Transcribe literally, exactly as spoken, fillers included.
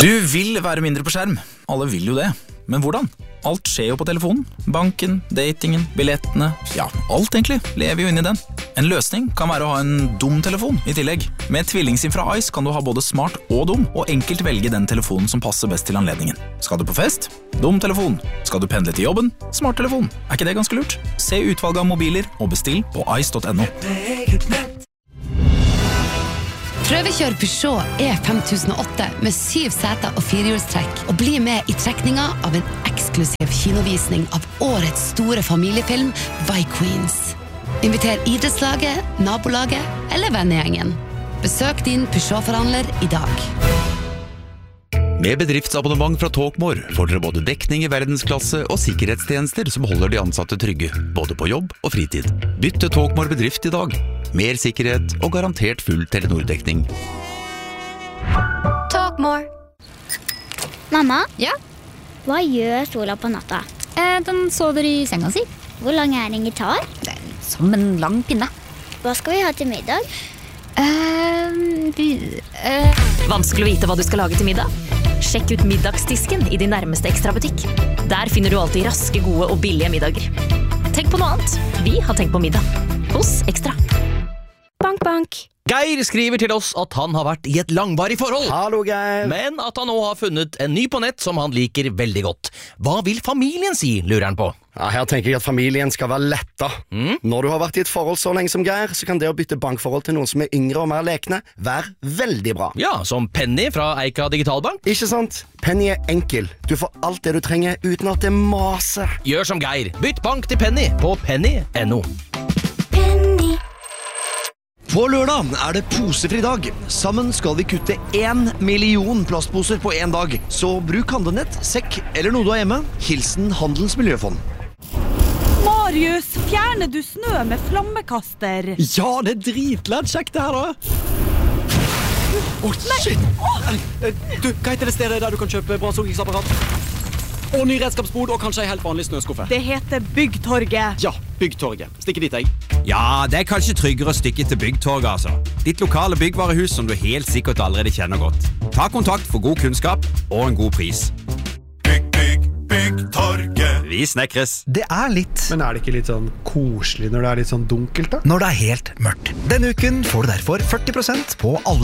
Du vil være mindre på skjerm. Alle vil jo det. Men hvordan? Alt skjer jo på telefonen. Banken, datingen, billettene. Ja, alt egentlig lever jo inn i den. En løsning kan være å ha en dum telefon i tillegg. Med TvillingSIM fra Ice kan du ha både smart og dum, og enkelt velge den telefonen som passer best til anledningen. Skal du på fest? Dum telefon. Skal du pendle til jobben? Smart telefon. Er ikke det ganske lurt? Se utvalget av mobiler og bestill på ice punktum no. Prøvekjør Peugeot E fem tusen og åtte med syv seter og firehjulstrekk, og bli med i trekninga av en eksklusiv kinovisning av årets store familiefilm Vikings. Inviter idrettslaget, nabolaget eller vennegjengen. Besøk din Peugeot-forhandler i dag. Med bedriftsabonnement fra Talkmore får dere både dekning i verdensklasse og sikkerhetstjenester som holder de ansatte trygge, både på jobb og fritid. Bytt til Talkmore bedrift i dag. Mer sikkerhet og garantert full Telenor-dekning. Talkmore. Mamma, Ja? hva gjør sola på natta? Eh, den sover i senga si. Hvor lang er en gitar? Det er som en lang pinne. Hva skal vi ha til middag? Eh, vi, eh. Vanskelig å vite hva du skal lage til middag? Sjekk ut middagsdisken i din nærmeste ekstrabutikk. Der finner du alltid raske, gode og billige middager. Tenk på noe annet. Vi har tenkt på middag. Hos Ekstra. Bank, bank. Geir skriver til oss at han har vært i et langvarig forhold. Hallo, Geir. Men at han nå har funnet en ny på nett som han liker veldig godt. Hva vil familien si, lurer han på? Ja, her tenker jeg at familien skal være letta. Mm? Når du har vært i et forhold så lenge som Geir, så kan det å bytte bankforhold til noen som er yngre og mer lekne, være veldig bra. Ja, som Penny fra Eika Digitalbank. Ikke sant? Penny er enkel. Du får alt det du trenger uten at det maser. Gjør som Geir. Bytt bank til Penny på penny punktum no. Penny. På lørdag er det posefri dag. Sammen skal vi kutte en million plastposer på en dag. Så bruk handlenett, sekk eller noe du har hjemme. Hilsen Handelens Miljøfond. Marius, fjerner du snø med flammekaster? Ja, det er dritlett kjekt det her da. Åh, shit! Du, hva heter det stedet der du kan kjøpe brannsugningsapparat? Og ny redskapsbod og kanskje en helt vanlig snøskuffe. Det heter Byggtorget. Ja, Byggtorget. Stikker dit, jeg. Ja, det er kanskje tryggere å stikke til Byggtorget, altså. Ditt lokale byggvarehus som du helt sikkert allerede kjenner godt. Ta kontakt for god kunnskap og en god pris. Bygg, bygg, Byggtorget. Vi snekres. Det er litt. Men er det ikke litt sånn koselig når det er litt sånn dunkelt da? Når det er helt mørkt. Denne uken får du derfor førti prosent på alle